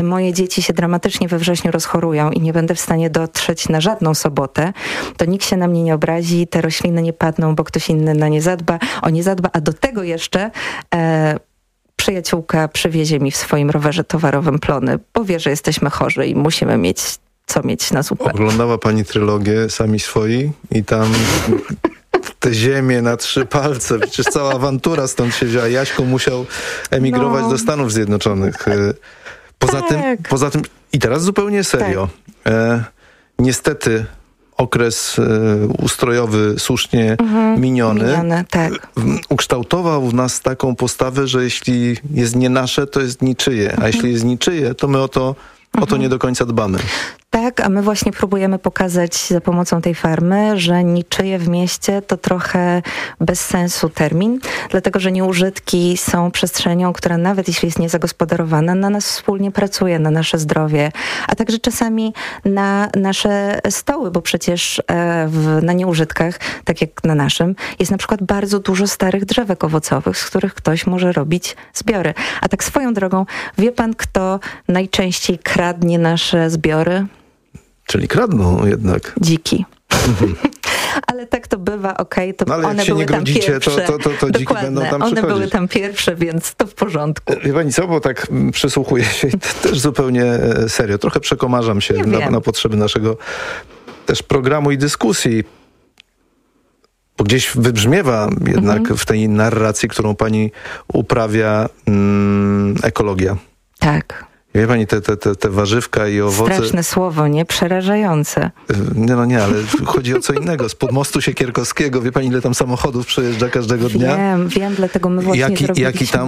moje dzieci się dramatycznie we wrześniu rozchorują i nie będę w stanie dotrzeć na żadną sobotę, to nikt się na mnie nie obrazi, te rośliny nie padną, bo ktoś inny na nie zadba, a do tego jeszcze przyjaciółka przywiezie mi w swoim rowerze towarowym plony, bo wie, że jesteśmy chorzy i musimy mieć co mieć na zupę. Oglądała pani trylogię Sami Swoi i tam te ziemie na 3 palce, przecież cała awantura stąd się wzięła. Jaśko musiał emigrować do Stanów Zjednoczonych. Poza tym i teraz zupełnie serio. Niestety okres ustrojowy słusznie miniony ukształtował w nas taką postawę, że jeśli jest nie nasze, to jest niczyje, a jeśli jest niczyje, to my o to nie do końca dbamy. Tak, a my właśnie próbujemy pokazać za pomocą tej farmy, że niczyje w mieście to trochę bez sensu termin, dlatego że nieużytki są przestrzenią, która nawet jeśli jest niezagospodarowana, na nas wspólnie pracuje, na nasze zdrowie, a także czasami na nasze stoły, bo przecież na nieużytkach, tak jak na naszym, jest na przykład bardzo dużo starych drzewek owocowych, z których ktoś może robić zbiory. A tak swoją drogą, wie pan, kto najczęściej kradnie nasze zbiory? Czyli kradną jednak. Dziki. Ale tak to bywa, to ale one jak się były nie tam grudzicie, pierwsze. to dziki będą tam przychodzić. One były tam pierwsze, więc to w porządku. Wie pani co, bo tak przysłuchuję się też zupełnie serio. Trochę przekomarzam się na potrzeby naszego też programu i dyskusji. Bo gdzieś wybrzmiewa jednak w tej narracji, którą pani uprawia, ekologia. Tak. Wie pani, te warzywka i owoce... Straszne słowo, nie? Przerażające. Nie, ale chodzi o co innego. Spod mostu Siekierkowskiego, wie pani, ile tam samochodów przejeżdża każdego dnia? Wiem, dlatego my właśnie zrobiliśmy...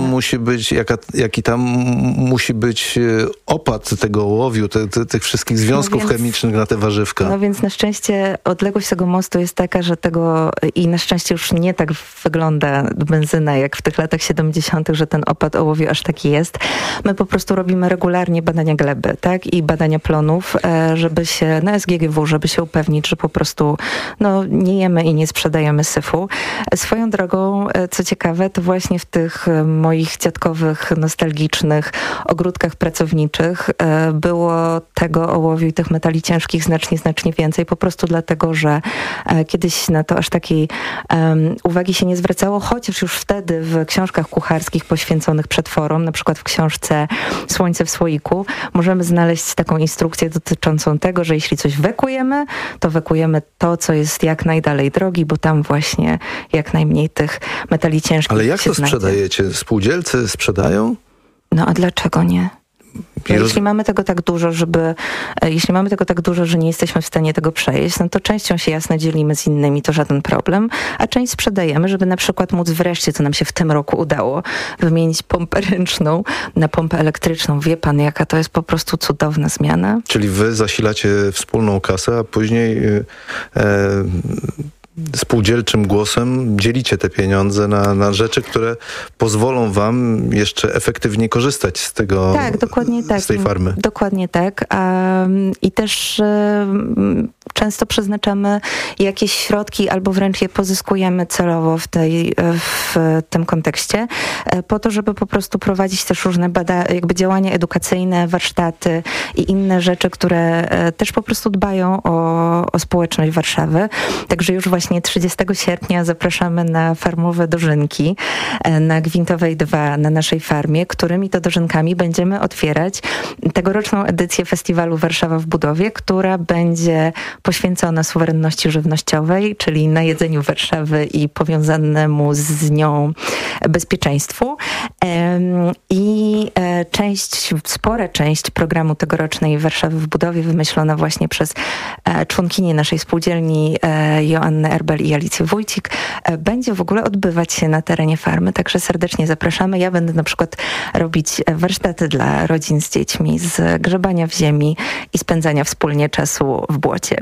Jaki tam musi być opad tego ołowiu, tych wszystkich związków chemicznych na te warzywka. No więc na szczęście odległość tego mostu jest taka, że i na szczęście już nie tak wygląda benzyna, jak w tych latach 70., że ten opad ołowiu aż taki jest. My po prostu robimy regularnie badania gleby, tak? I badania plonów, żeby się, na SGGW, żeby się upewnić, że po prostu nie jemy i nie sprzedajemy syfu. Swoją drogą, co ciekawe, to właśnie w tych moich dziadkowych, nostalgicznych ogródkach pracowniczych było tego ołowiu i tych metali ciężkich znacznie więcej, po prostu dlatego, że kiedyś na to aż takiej uwagi się nie zwracało, chociaż już wtedy w książkach kucharskich poświęconych przetworom, na przykład w książce Słońce w słoiku, możemy znaleźć taką instrukcję dotyczącą tego, że jeśli coś wekujemy, to wekujemy to, co jest jak najdalej drogi, bo tam właśnie jak najmniej tych metali ciężkich się znajdzie. Ale jak to sprzedajecie? Spółdzielcy sprzedają? No a dlaczego nie? Jeśli mamy tego tak dużo, że nie jesteśmy w stanie tego przejeść, no to częścią się jasno dzielimy z innymi, to żaden problem, a część sprzedajemy, żeby na przykład móc wreszcie, co nam się w tym roku udało, wymienić pompę ręczną na pompę elektryczną. Wie pan, jaka to jest po prostu cudowna zmiana? Czyli wy zasilacie wspólną kasę, a później spółdzielczym głosem dzielicie te pieniądze na rzeczy, które pozwolą wam jeszcze efektywniej korzystać z tego, dokładnie tak. Z tej farmy. Dokładnie tak. I też często przeznaczamy jakieś środki albo wręcz je pozyskujemy celowo w tym kontekście, po to, żeby po prostu prowadzić też różne działania edukacyjne, warsztaty i inne rzeczy, które też po prostu dbają o społeczność Warszawy. Także już właśnie 30 sierpnia zapraszamy na farmowe dożynki na Gwintowej 2 na naszej farmie, którymi to dożynkami będziemy otwierać tegoroczną edycję Festiwalu Warszawa w budowie, która będzie poświęcona suwerenności żywnościowej, czyli najedzeniu Warszawy i powiązanemu z nią bezpieczeństwu. I spora część programu tegorocznej Warszawy w budowie wymyślona właśnie przez członkinię naszej spółdzielni Joannę Erbel i Alicję Wójcik będzie w ogóle odbywać się na terenie farmy, także serdecznie zapraszamy. Ja będę na przykład robić warsztaty dla rodzin z dziećmi z grzebania w ziemi i spędzania wspólnie czasu w błocie.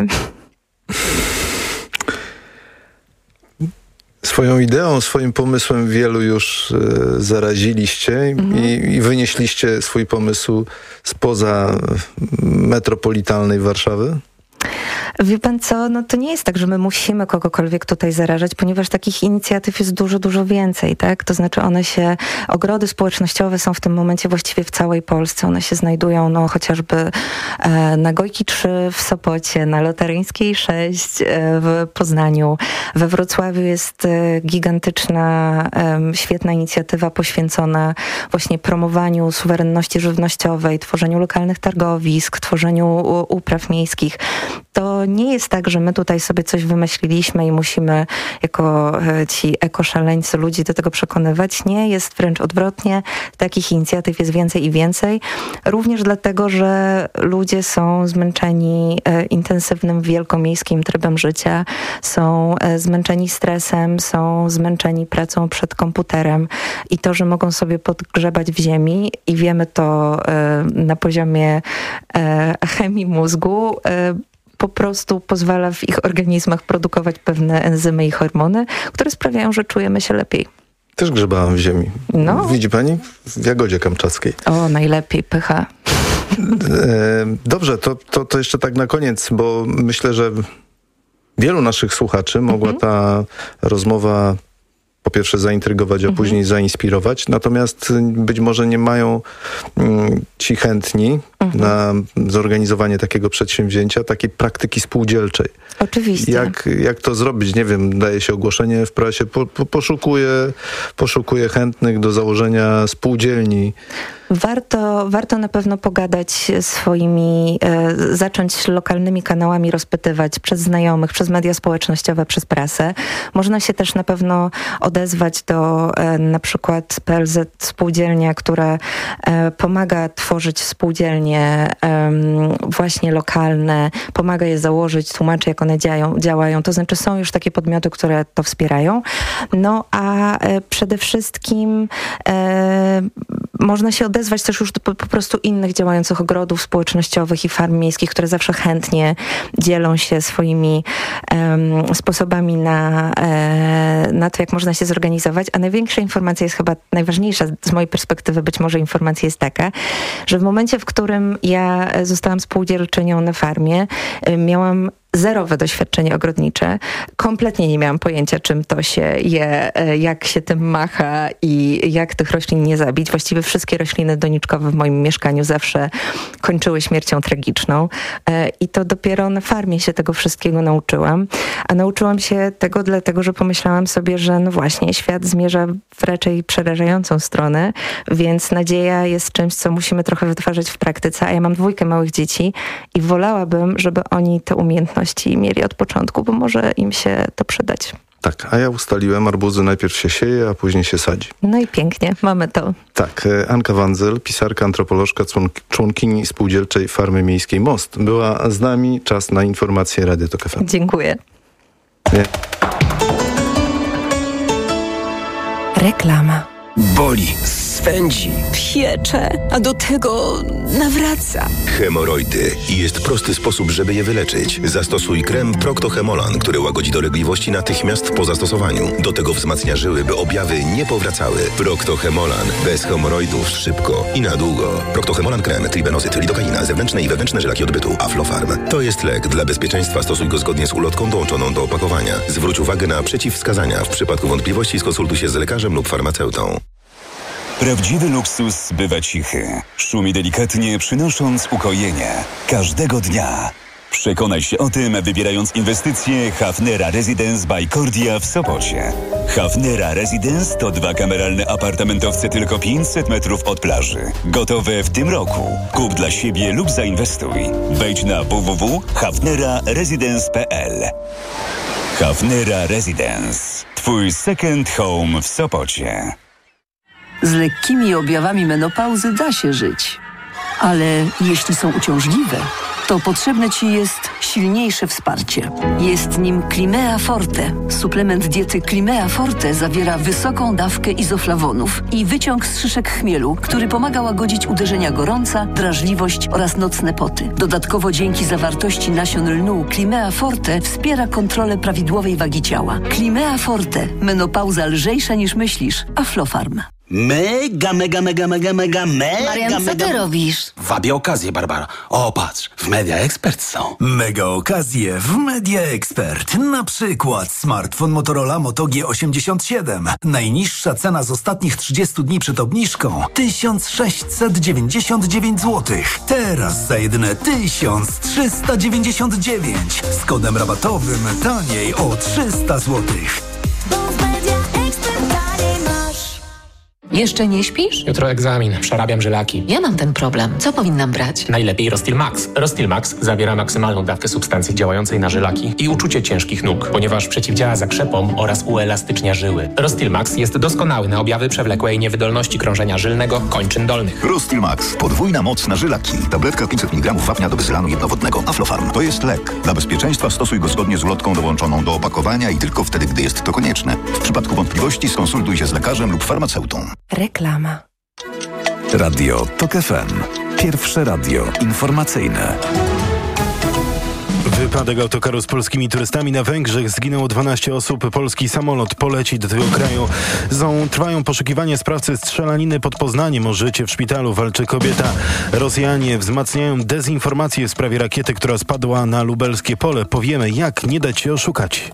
Swoją ideą, swoim pomysłem wielu już zaraziliście i wynieśliście swój pomysł spoza metropolitalnej Warszawy? Wie pan co, no to nie jest tak, że my musimy kogokolwiek tutaj zarażać, ponieważ takich inicjatyw jest dużo, dużo więcej, tak? To znaczy ogrody społecznościowe są w tym momencie właściwie w całej Polsce. One się znajdują, no chociażby na Gojki 3 w Sopocie, na Lotaryńskiej 6 w Poznaniu. We Wrocławiu jest gigantyczna, świetna inicjatywa poświęcona właśnie promowaniu suwerenności żywnościowej, tworzeniu lokalnych targowisk, tworzeniu upraw miejskich. To nie jest tak, że my tutaj sobie coś wymyśliliśmy i musimy jako ci ekoszaleńcy ludzi do tego przekonywać. Nie, jest wręcz odwrotnie. Takich inicjatyw jest więcej i więcej. Również dlatego, że ludzie są zmęczeni intensywnym, wielkomiejskim trybem życia, są zmęczeni stresem, są zmęczeni pracą przed komputerem i to, że mogą sobie podgrzebać w ziemi i wiemy to na poziomie chemii mózgu, po prostu pozwala w ich organizmach produkować pewne enzymy i hormony, które sprawiają, że czujemy się lepiej. Też grzebałam w ziemi. No. Widzi pani? W Jagodzie Kamczackiej. O, najlepiej, pycha. Dobrze, to jeszcze tak na koniec, bo myślę, że wielu naszych słuchaczy mogła ta rozmowa po pierwsze zaintrygować, a później zainspirować. Natomiast być może nie mają ci chętni na zorganizowanie takiego przedsięwzięcia, takiej praktyki spółdzielczej. Oczywiście. Jak to zrobić? Nie wiem, daje się ogłoszenie w prasie, poszukuję chętnych do założenia spółdzielni. Warto na pewno pogadać swoimi, zacząć lokalnymi kanałami rozpytywać przez znajomych, przez media społecznościowe, przez prasę. Można się też na pewno odezwać do na przykład PLZ Spółdzielnia, która pomaga tworzyć spółdzielnie właśnie lokalne, pomaga je założyć, tłumaczy jak one działają. To znaczy są już takie podmioty, które to wspierają. No a przede wszystkim można się odezwać też już do po prostu innych działających ogrodów społecznościowych i farm miejskich, które zawsze chętnie dzielą się swoimi sposobami na to, jak można się zorganizować. A największa informacja jest chyba najważniejsza z mojej perspektywy, być może informacja jest taka, że w momencie, w którym ja zostałam spółdzielczynią na farmie, miałam zerowe doświadczenie ogrodnicze. Kompletnie nie miałam pojęcia, czym to się je, jak się tym macha i jak tych roślin nie zabić. Właściwie wszystkie rośliny doniczkowe w moim mieszkaniu zawsze kończyły śmiercią tragiczną. I to dopiero na farmie się tego wszystkiego nauczyłam. A nauczyłam się tego dlatego, że pomyślałam sobie, że no właśnie, świat zmierza w raczej przerażającą stronę, więc nadzieja jest czymś, co musimy trochę wytwarzać w praktyce. A ja mam 2 małych dzieci i wolałabym, żeby oni te umiejętności mieli od początku, bo może im się to przydać. Tak, a ja ustaliłem, arbuzy najpierw się sieje, a później się sadzi. No i pięknie, mamy to. Tak, Anka Wandzel, pisarka, antropolożka, członkini Spółdzielczej Farmy Miejskiej Most, była z nami. Czas na informacje Radio Tok FM. Dziękuję. Nie. Reklama. Boli, swędzi, piecze, a do tego nawraca. Hemoroidy. I jest prosty sposób, żeby je wyleczyć. Zastosuj krem Procto-Hemolan, który łagodzi dolegliwości natychmiast po zastosowaniu. Do tego wzmacnia żyły, by objawy nie powracały. Procto-Hemolan. Bez hemoroidów szybko i na długo. Procto-Hemolan krem, tribenozyt, lidokaina, zewnętrzne i wewnętrzne żylaki odbytu, Aflofarm. To jest lek. Dla bezpieczeństwa stosuj go zgodnie z ulotką dołączoną do opakowania. Zwróć uwagę na przeciwwskazania. W przypadku wątpliwości skonsultuj się z lekarzem lub farmaceutą. Prawdziwy luksus bywa cichy. Szumi delikatnie, przynosząc ukojenie. Każdego dnia. Przekonaj się o tym, wybierając inwestycje Hafnera Residence by Cordia w Sopocie. Hafnera Residence to 2 kameralne apartamentowce tylko 500 metrów od plaży. Gotowe w tym roku. Kup dla siebie lub zainwestuj. Wejdź na www.hafneraresidence.pl. Hafnera Residence. Twój second home w Sopocie. Z lekkimi objawami menopauzy da się żyć. Ale jeśli są uciążliwe, to potrzebne Ci jest silniejsze wsparcie. Jest nim Climea Forte. Suplement diety Climea Forte zawiera wysoką dawkę izoflawonów i wyciąg z szyszek chmielu, który pomaga łagodzić uderzenia gorąca, drażliwość oraz nocne poty. Dodatkowo dzięki zawartości nasion lnu Climea Forte wspiera kontrolę prawidłowej wagi ciała. Climea Forte. Menopauza lżejsza niż myślisz. Aflofarm. Mega. Marian, co ty robisz? Wabię okazję, Barbara. O, patrz, w Media Expert są. Mega okazje w Media Expert. Na przykład smartfon Motorola Moto G87. Najniższa cena z ostatnich 30 dni przed obniżką 1699 zł. Teraz za jedyne 1399. Z kodem rabatowym taniej o 300 zł. Jeszcze nie śpisz? Jutro egzamin, przerabiam żylaki. Ja mam ten problem. Co powinnam brać? Najlepiej Rostil Max. Rostil Max zawiera maksymalną dawkę substancji działającej na żylaki i uczucie ciężkich nóg, ponieważ przeciwdziała zakrzepom oraz uelastycznia żyły. Rostil Max jest doskonały na objawy przewlekłej niewydolności krążenia żylnego kończyn dolnych. Rostil Max. Podwójna moc na żylaki. Tabletka 500 mg wapnia do wyzylanu jednowodnego. Aflofarm. To jest lek. Dla bezpieczeństwa stosuj go zgodnie z ulotką dołączoną do opakowania i tylko wtedy, gdy jest to konieczne. W przypadku wątpliwości skonsultuj się z lekarzem lub farmaceutą. Reklama. Radio TOK FM. Pierwsze radio informacyjne. Wypadek autokaru z polskimi turystami na Węgrzech. Zginęło 12 osób. Polski samolot poleci do tego kraju. Trwają poszukiwania sprawcy strzelaniny pod Poznaniem. O życie w szpitalu walczy kobieta. Rosjanie wzmacniają dezinformację w sprawie rakiety, która spadła na lubelskie pole. Powiemy, jak nie dać się oszukać.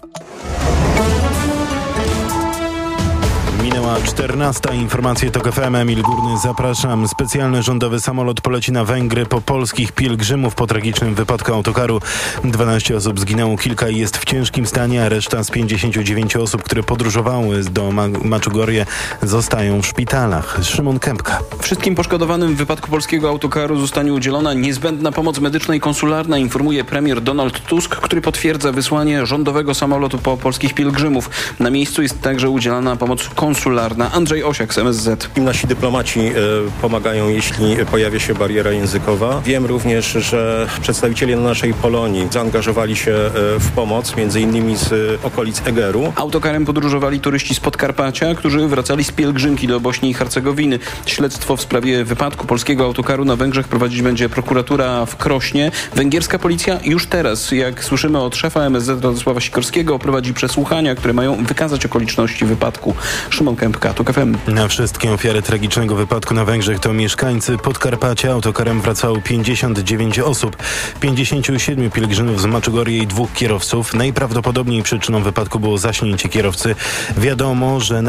Minęła 14. Informacje TOK FM. Emil Górny, zapraszam. Specjalny rządowy samolot poleci na Węgry po polskich pielgrzymów po tragicznym wypadku autokaru. 12 osób zginęło, kilka jest w ciężkim stanie, a reszta z 59 osób, które podróżowały do Maczugorje, zostają w szpitalach. Szymon Kępka. Wszystkim poszkodowanym w wypadku polskiego autokaru zostanie udzielona niezbędna pomoc medyczna i konsularna, informuje premier Donald Tusk, który potwierdza wysłanie rządowego samolotu po polskich pielgrzymów. Na miejscu jest także udzielana pomoc konsularna. Andrzej Osiak z MSZ. Nasi dyplomaci pomagają, jeśli pojawia się bariera językowa. Wiem również, że przedstawiciele naszej Polonii zaangażowali się w pomoc, między innymi z okolic Egeru. Autokarem podróżowali turyści z Podkarpacia, którzy wracali z pielgrzymki do Bośni i Hercegowiny. Śledztwo w sprawie wypadku polskiego autokaru na Węgrzech prowadzić będzie prokuratura w Krośnie. Węgierska policja już teraz, jak słyszymy od szefa MSZ Radosława Sikorskiego, prowadzi przesłuchania, które mają wykazać okoliczności wypadku. Szymon Kępka, TOK FM. Na wszystkie ofiary tragicznego wypadku na Węgrzech to mieszkańcy Podkarpacia. Autokarem wracało 59 osób, 57 pielgrzymów z Maczugorje i 2 kierowców. Najprawdopodobniej przyczyną wypadku było zaśnięcie kierowcy. Wiadomo, że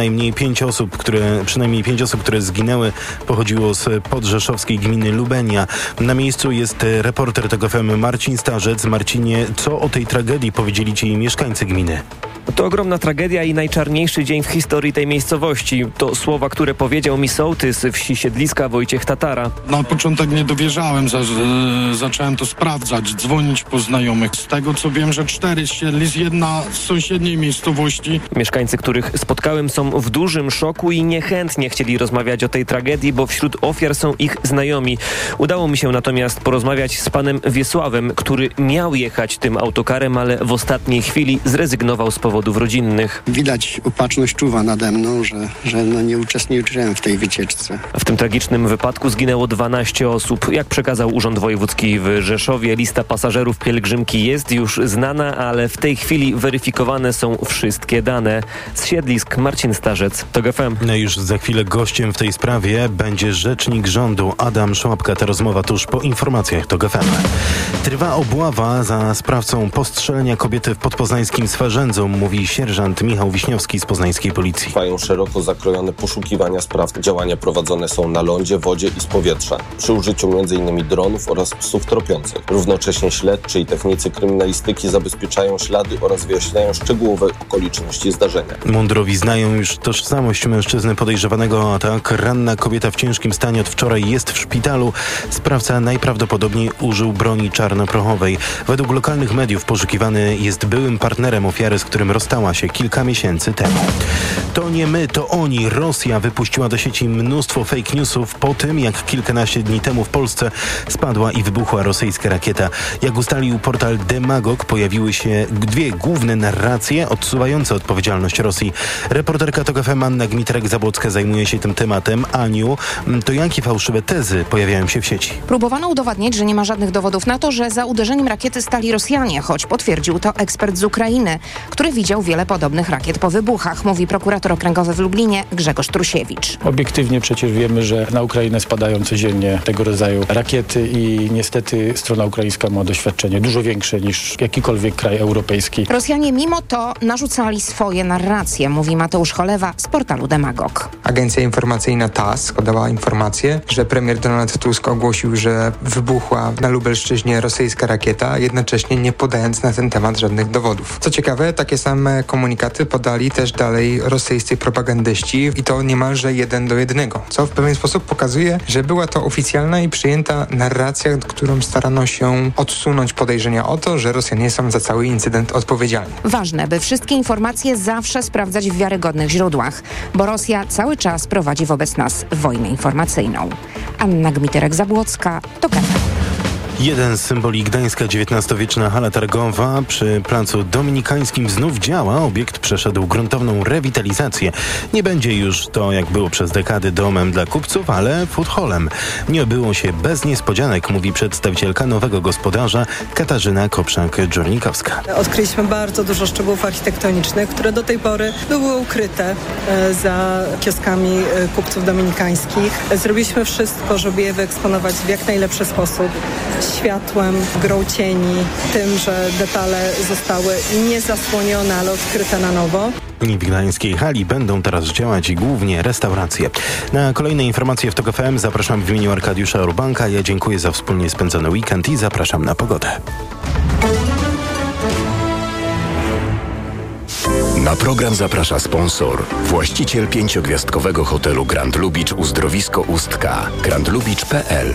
przynajmniej 5 osób, które zginęły, pochodziło z podrzeszowskiej gminy Lubenia. Na miejscu jest reporter TOK FM Marcin Starzec. Marcinie, co o tej tragedii powiedzieli ci mieszkańcy gminy? To ogromna tragedia i najczarniejszy dzień w historii tej miejscowości. To słowa, które powiedział mi sołtys wsi Siedliska Wojciech Tatara. Na początek nie dowierzałem, zacząłem to sprawdzać, dzwonić po znajomych. Z tego co wiem, że 4 z Siedlic, jedna z sąsiedniej miejscowości. Mieszkańcy, których spotkałem, są w dużym szoku i niechętnie chcieli rozmawiać o tej tragedii, bo wśród ofiar są ich znajomi. Udało mi się natomiast porozmawiać z panem Wiesławem, który miał jechać tym autokarem, ale w ostatniej chwili zrezygnował z powodów rodzinnych. Widać, opatrzność czuwa nade mną, że nie uczestniczyłem w tej wycieczce. W tym tragicznym wypadku zginęło 12 osób. Jak przekazał Urząd Wojewódzki w Rzeszowie, lista pasażerów pielgrzymki jest już znana, ale w tej chwili weryfikowane są wszystkie dane. Z Siedlisk Marcin Starzec, TOK FM. No już za chwilę gościem w tej sprawie będzie rzecznik rządu Adam Szłapka. Ta rozmowa tuż po informacjach TOK FM. Trwa obława za sprawcą postrzelenia kobiety w podpoznańskim Swarzędzu, mówi sierżant Michał Wiśniowski z poznańskiej policji. Trwają szeroko zakrojone poszukiwania spraw. Działania prowadzone są na lądzie, wodzie i z powietrza, przy użyciu m.in. dronów oraz psów tropiących. Równocześnie śledczy i technicy kryminalistyki zabezpieczają ślady oraz wyjaśniają szczegółowe okoliczności zdarzenia. Mundurowi znają już tożsamość mężczyzny podejrzewanego o atak. Ranna kobieta w ciężkim stanie od wczoraj jest w szpitalu. Sprawca najprawdopodobniej użył broni czarnoprochowej. Według lokalnych mediów poszukiwany jest byłym partnerem ofiary, z którym rozstała się kilka miesięcy temu. To nie my, to oni. Rosja wypuściła do sieci mnóstwo fake newsów po tym, jak kilkanaście dni temu w Polsce spadła i wybuchła rosyjska rakieta. Jak ustalił portal Demagog, pojawiły się 2 główne narracje odsuwające odpowiedzialność Rosji. Reporterka TOK FM Anna Gmitrek-Zabłocka zajmuje się tym tematem. Aniu, to jakie fałszywe tezy pojawiają się w sieci? Próbowano udowadniać, że nie ma żadnych dowodów na to, że za uderzeniem rakiety stali Rosjanie, choć potwierdził to ekspert z Ukrainy, który widział wiele podobnych rakiet po wybuchach, mówi prokurator okręgowy w Lublinie Grzegorz Trusiewicz. Obiektywnie przecież wiemy, że na Ukrainę spadają codziennie tego rodzaju rakiety i niestety strona ukraińska ma doświadczenie dużo większe niż jakikolwiek kraj europejski. Rosjanie mimo to narzucali swoje narracje, mówi Mateusz Cholewa z portalu Demagog. Agencja informacyjna TASS podała informację, że premier Donald Tusk ogłosił, że wybuchła na Lubelszczyźnie rosyjska rakieta, jednocześnie nie podając na ten temat żadnych dowodów. Co ciekawe, takie same komunikaty podali też dalej rosyjscy propagandyści i to niemalże 1:1, co w pewien sposób pokazuje, że była to oficjalna i przyjęta narracja, którą starano się odsunąć podejrzenia o to, że Rosjanie są za cały incydent odpowiedzialni. Ważne, by wszystkie informacje zawsze sprawdzać w wiarygodnych źródłach, bo Rosja cały czas prowadzi wobec nas wojnę informacyjną. Anna Gmiterek-Zabłocka, TOK FM. Jeden z symboli Gdańska, XIX-wieczna hala targowa przy Placu Dominikańskim znów działa. Obiekt przeszedł gruntowną rewitalizację. Nie będzie już to, jak było przez dekady, domem dla kupców, ale food hallem. Nie obyło się bez niespodzianek, mówi przedstawicielka nowego gospodarza Katarzyna Koprzak-Dżornikowska. Odkryliśmy bardzo dużo szczegółów architektonicznych, które do tej pory były ukryte za kioskami kupców dominikańskich. Zrobiliśmy wszystko, żeby je wyeksponować w jak najlepszy sposób. Światłem, grą cieni, tym, że detale zostały nie zasłonione, ale odkryte na nowo. W gdańskiej hali będą teraz działać głównie restauracje. Na kolejne informacje w TOK FM zapraszam w imieniu Arkadiusza Urbanka. Ja dziękuję za wspólnie spędzony weekend i zapraszam na pogodę. Na program zaprasza sponsor, właściciel 5-gwiazdkowego hotelu Grand Lubicz Uzdrowisko Ustka, grandlubicz.pl.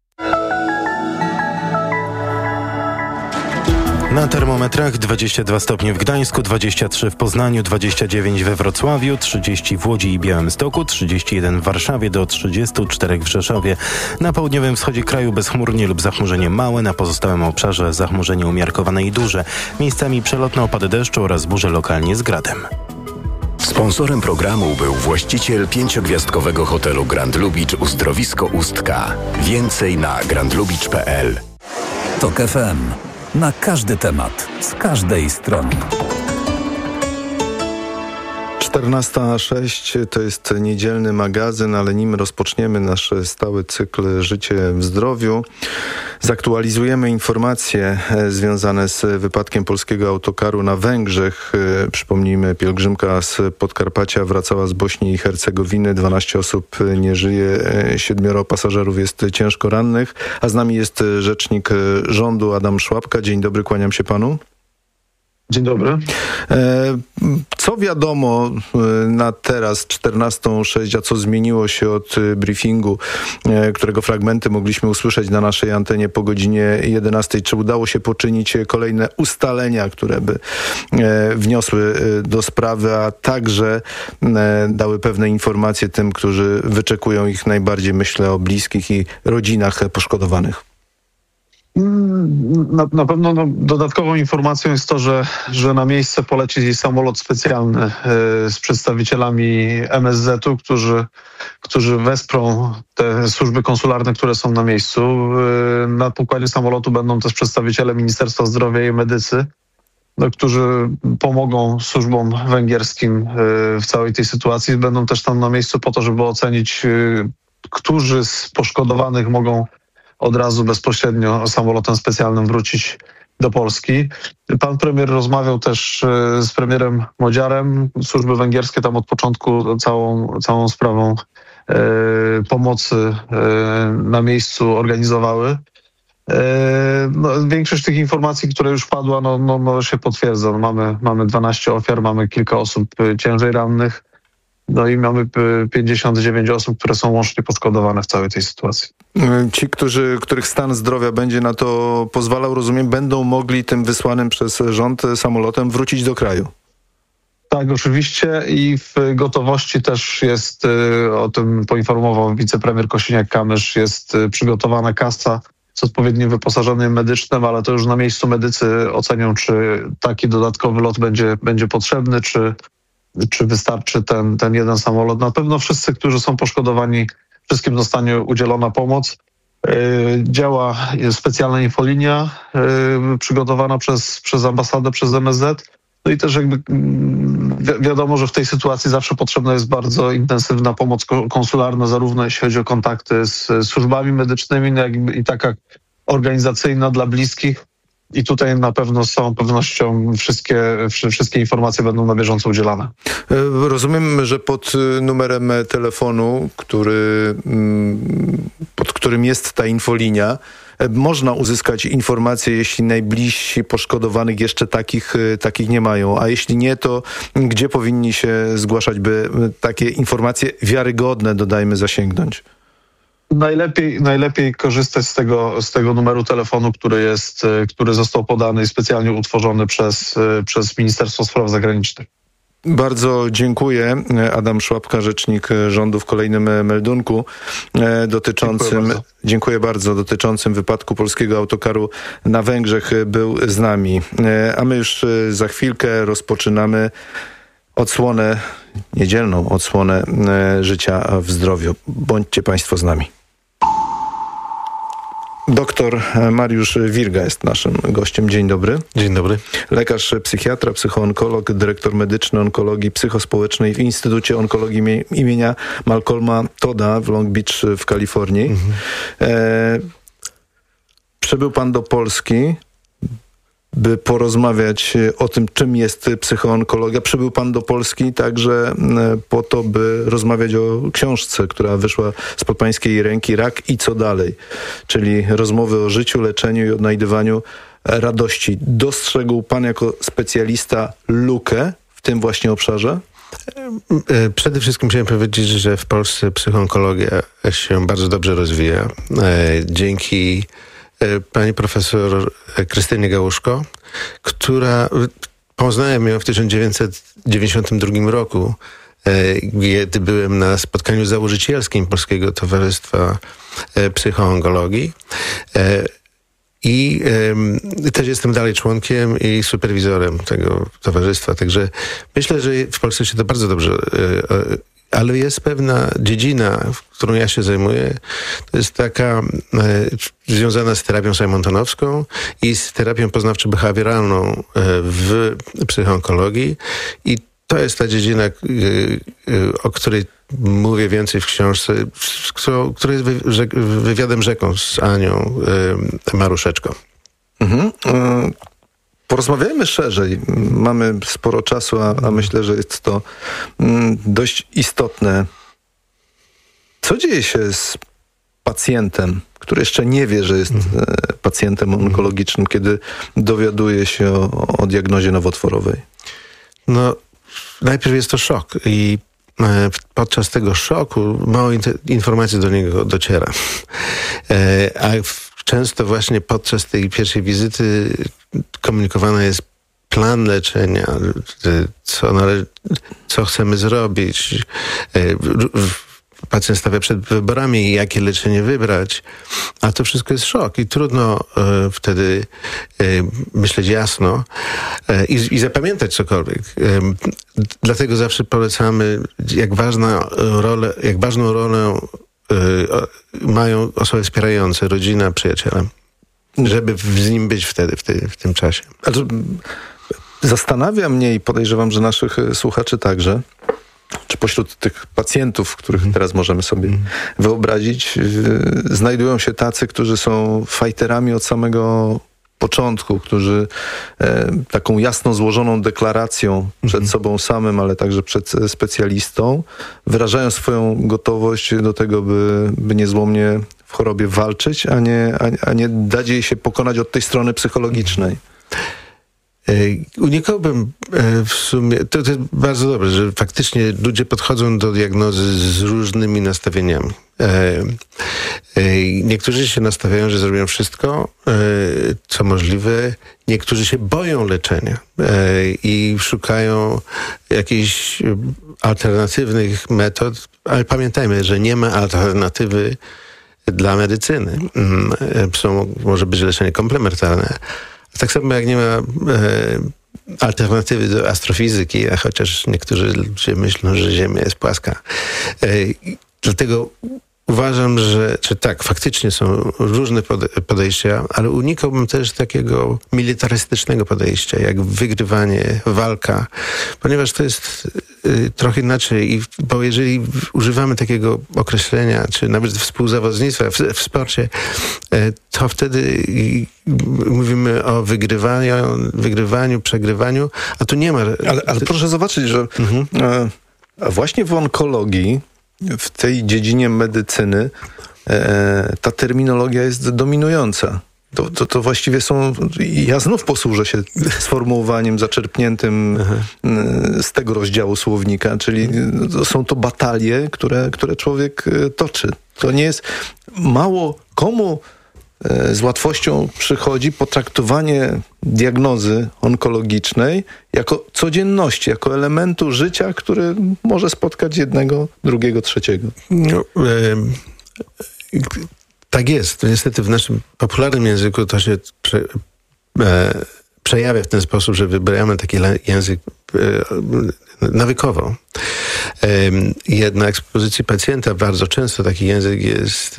Na termometrach 22 stopnie w Gdańsku, 23 w Poznaniu, 29 we Wrocławiu, 30 w Łodzi i Białymstoku, 31 w Warszawie, do 34 w Rzeszowie. Na południowym wschodzie kraju bezchmurnie lub zachmurzenie małe, na pozostałym obszarze zachmurzenie umiarkowane i duże. Miejscami przelotne opady deszczu oraz burze lokalnie z gradem. Sponsorem programu był właściciel 5-gwiazdkowego hotelu Grand Lubicz Uzdrowisko Ustka. Więcej na grandlubicz.pl. TOK FM. Na każdy temat, z każdej strony. 14:06 to jest niedzielny magazyn, ale nim rozpoczniemy nasz stały cykl Życie w zdrowiu, zaktualizujemy informacje związane z wypadkiem polskiego autokaru na Węgrzech. Przypomnijmy, pielgrzymka z Podkarpacia wracała z Bośni i Hercegowiny. 12 osób nie żyje, 7 pasażerów jest ciężko rannych, a z nami jest rzecznik rządu Adam Szłapka. Dzień dobry, kłaniam się panu. Dzień dobry. Co wiadomo na teraz 14:06, a co zmieniło się od briefingu, którego fragmenty mogliśmy usłyszeć na naszej antenie po godzinie 11? Czy udało się poczynić kolejne ustalenia, które by wniosły do sprawy, a także dały pewne informacje tym, którzy wyczekują ich najbardziej, myślę o bliskich i rodzinach poszkodowanych? Na pewno dodatkową informacją jest to, że na miejsce poleci samolot specjalny z przedstawicielami MSZ-u, którzy wesprą te służby konsularne, które są na miejscu. Na pokładzie samolotu będą też przedstawiciele Ministerstwa Zdrowia i medycy, którzy pomogą służbom węgierskim w całej tej sytuacji. Będą też tam na miejscu po to, żeby ocenić, którzy z poszkodowanych mogą od razu bezpośrednio samolotem specjalnym wrócić do Polski. Pan premier rozmawiał też z premierem Modziarem. Służby węgierskie tam od początku całą sprawą pomocy na miejscu organizowały. Większość tych informacji, które już padła, się potwierdza. Mamy 12 ofiar, mamy kilka osób ciężej rannych. I mamy 59 osób, które są łącznie poszkodowane w całej tej sytuacji. Ci, których stan zdrowia będzie na to pozwalał, rozumiem, będą mogli tym wysłanym przez rząd samolotem wrócić do kraju. Tak, oczywiście i w gotowości też jest, o tym poinformował wicepremier Kosiniak-Kamysz, jest przygotowana kasa z odpowiednim wyposażeniem medycznym, ale to już na miejscu medycy ocenią, czy taki dodatkowy lot będzie potrzebny, czy wystarczy ten jeden samolot. Na pewno wszyscy, którzy są poszkodowani, wszystkim zostanie udzielona pomoc. Działa specjalna infolinia przygotowana przez ambasadę, przez MSZ. No i też jakby wiadomo, że w tej sytuacji zawsze potrzebna jest bardzo intensywna pomoc konsularna, zarówno jeśli chodzi o kontakty z służbami medycznymi, jak i taka organizacyjna dla bliskich. I tutaj na pewno z całą pewnością wszystkie informacje będą na bieżąco udzielane. Rozumiem, że pod numerem telefonu, pod którym jest ta infolinia, można uzyskać informacje, jeśli najbliżsi poszkodowanych jeszcze takich nie mają. A jeśli nie, to gdzie powinni się zgłaszać, by takie informacje wiarygodne, dodajmy, zasięgnąć? Najlepiej korzystać z tego numeru telefonu, który został podany i specjalnie utworzony przez Ministerstwo Spraw Zagranicznych. Bardzo dziękuję. Adam Szłapka, rzecznik rządu w kolejnym meldunku dotyczącym wypadku polskiego autokaru na Węgrzech był z nami. A my już za chwilkę rozpoczynamy niedzielną odsłonę Życia w zdrowiu. Bądźcie Państwo z nami. Doktor Mariusz Wirga jest naszym gościem. Dzień dobry. Dzień dobry. Lekarz psychiatra, psychoonkolog, dyrektor medyczny onkologii psychospołecznej w Instytucie Onkologii imienia Malcolma Todda w Long Beach w Kalifornii. Przybył pan do Polski, by porozmawiać o tym, czym jest psychoonkologia. Przybył pan do Polski także po to, by rozmawiać o książce, która wyszła spod pańskiej ręki, Rak i co dalej, czyli rozmowy o życiu, leczeniu i odnajdywaniu radości. Dostrzegł pan jako specjalista lukę w tym właśnie obszarze? Przede wszystkim chciałem powiedzieć, że w Polsce psychoonkologia się bardzo dobrze rozwija. Dzięki pani profesor Krystynie Gałuszko, która poznałem ją w 1992 roku, kiedy byłem na spotkaniu założycielskim Polskiego Towarzystwa Psychoonkologii. I też jestem dalej członkiem i superwizorem tego towarzystwa. Także myślę, że w Polsce się to bardzo dobrze, ale jest pewna dziedzina, którą ja się zajmuję, to jest taka związana z terapią simontonowską i z terapią poznawczo-behawioralną w psychoonkologii. I to jest ta dziedzina, o której mówię więcej w książce, która jest wywiadem rzeką z Anią Maruszeczką. Porozmawiajmy szerzej. Mamy sporo czasu, a myślę, że jest to dość istotne. Co dzieje się z pacjentem, który jeszcze nie wie, że jest pacjentem onkologicznym, kiedy dowiaduje się o diagnozie nowotworowej? No, najpierw jest to szok i podczas tego szoku mało informacji do niego dociera. A często właśnie podczas tej pierwszej wizyty komunikowany jest plan leczenia, co chcemy zrobić. Pacjent stawia przed wyborami, jakie leczenie wybrać, a to wszystko jest szok i trudno wtedy myśleć jasno i zapamiętać cokolwiek. Dlatego zawsze polecamy, jak ważną rolę mają osoby wspierające, rodzina, przyjaciele, żeby z nim być wtedy, w tym czasie. Zastanawia mnie i podejrzewam, że naszych słuchaczy także, czy pośród tych pacjentów, których teraz możemy sobie wyobrazić, znajdują się tacy, którzy są fajterami od samego początku, którzy taką jasno złożoną deklaracją przed sobą samym, ale także przed specjalistą wyrażają swoją gotowość do tego, by niezłomnie w chorobie walczyć, a nie dać jej się pokonać od tej strony psychologicznej. Unikałbym w sumie, to jest bardzo dobre, że faktycznie ludzie podchodzą do diagnozy z różnymi nastawieniami. Niektórzy się nastawiają, że zrobią wszystko, co możliwe. Niektórzy się boją leczenia i szukają jakichś alternatywnych metod, ale pamiętajmy, że nie ma alternatywy dla medycyny. Może być leczenie komplementarne. Tak samo jak nie ma alternatywy do astrofizyki, a chociaż niektórzy ludzie myślą, że Ziemia jest płaska. Dlatego uważam, że tak, faktycznie są różne podejścia, ale unikałbym też takiego militarystycznego podejścia, jak wygrywanie, walka, ponieważ to jest trochę inaczej, bo jeżeli używamy takiego określenia, czy nawet współzawodnictwa w sporcie, to wtedy mówimy o wygrywaniu, przegrywaniu, a tu nie ma... Ale proszę zobaczyć, że właśnie w onkologii, w tej dziedzinie medycyny, ta terminologia jest dominująca. To właściwie są... Ja znów posłużę się sformułowaniem zaczerpniętym z tego rozdziału słownika, czyli są to batalie, które człowiek toczy. To nie jest... Mało komu z łatwością przychodzi potraktowanie diagnozy onkologicznej jako codzienności, jako elementu życia, który może spotkać jednego, drugiego, trzeciego. Tak jest. Niestety w naszym popularnym języku to się przejawia w ten sposób, że wybieramy taki język nawykowo. Jednak z pozycji pacjenta bardzo często taki język jest...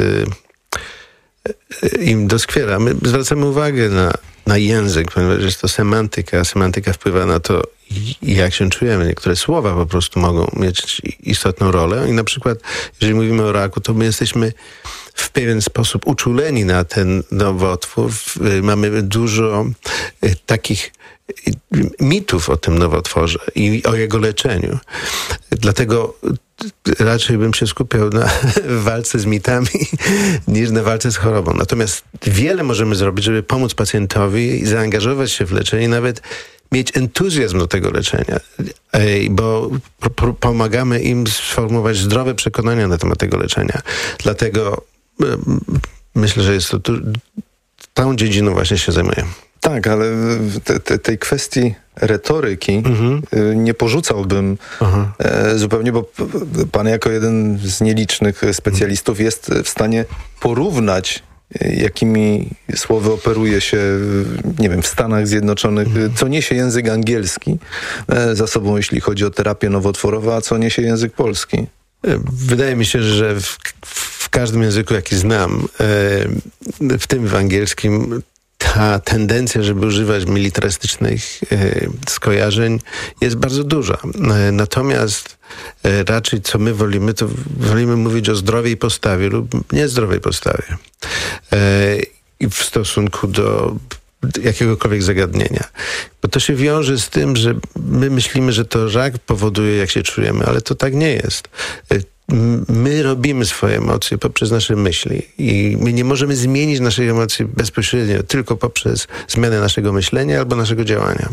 im doskwiera. My zwracamy uwagę na język, ponieważ jest to semantyka. Semantyka wpływa na to, jak się czujemy. Niektóre słowa po prostu mogą mieć istotną rolę i na przykład, jeżeli mówimy o raku, to my jesteśmy w pewien sposób uczuleni na ten nowotwór. Mamy dużo takich mitów o tym nowotworze i o jego leczeniu. Dlatego raczej bym się skupiał na walce z mitami niż na walce z chorobą. Natomiast wiele możemy zrobić, żeby pomóc pacjentowi i zaangażować się w leczenie, nawet mieć entuzjazm do tego leczenia, bo pomagamy im sformułować zdrowe przekonania na temat tego leczenia. Dlatego myślę, że jest to tą dziedziną właśnie się zajmuję. Tak, ale tej kwestii retoryki nie porzucałbym zupełnie, bo pan jako jeden z nielicznych specjalistów jest w stanie porównać, jakimi słowy operuje się, nie wiem, w Stanach Zjednoczonych, co niesie język angielski za sobą, jeśli chodzi o terapię nowotworową, a co niesie język polski. Wydaje mi się, że w każdym języku, jaki znam, w tym w angielskim, ta tendencja, żeby używać militarystycznych skojarzeń jest bardzo duża. Natomiast raczej co my wolimy, to wolimy mówić o zdrowej postawie lub niezdrowej postawie i w stosunku do jakiegokolwiek zagadnienia. Bo to się wiąże z tym, że my myślimy, że to rak powoduje, jak się czujemy, ale to tak nie jest. My robimy swoje emocje poprzez nasze myśli i my nie możemy zmienić naszych emocji bezpośrednio, tylko poprzez zmianę naszego myślenia albo naszego działania.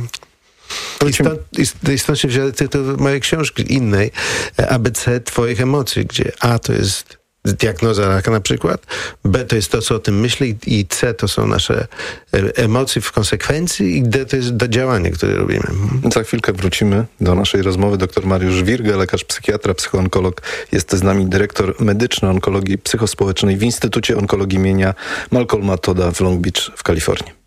I stąd się wzięły tytuł mojej książki innej, ABC Twoich emocji, gdzie A to jest diagnoza raka na przykład, B to jest to, co o tym myśli i C to są nasze emocje w konsekwencji i D to jest działanie, które robimy. Za chwilkę wrócimy do naszej rozmowy. Dr Mariusz Wirge, lekarz psychiatra, psychoonkolog, jest z nami, dyrektor medyczny onkologii psychospołecznej w Instytucie Onkologii imienia Malcolma Todda w Long Beach w Kalifornii.